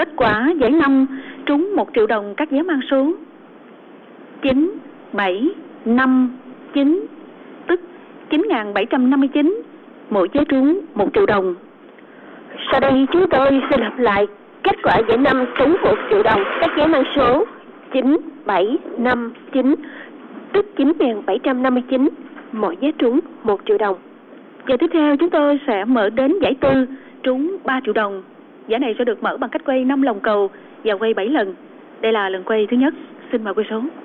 Kết quả giải 5 trúng 1 triệu đồng các vé mang số 9, 7, 5, 9, tức 9.759, mỗi vé trúng 1 triệu đồng. Sau đây chúng tôi xin lặp lại kết quả giải 5 trúng 1 triệu đồng các vé mang số 9, 7, 5, 9, tức 9.759, mỗi vé trúng 1 triệu đồng. Giờ tiếp theo chúng tôi sẽ mở đến giải 4 trúng 3 triệu đồng. Giải này sẽ được mở bằng cách quay 5 lòng cầu và quay 7 lần. Đây là lần quay thứ nhất. Xin mời quay số.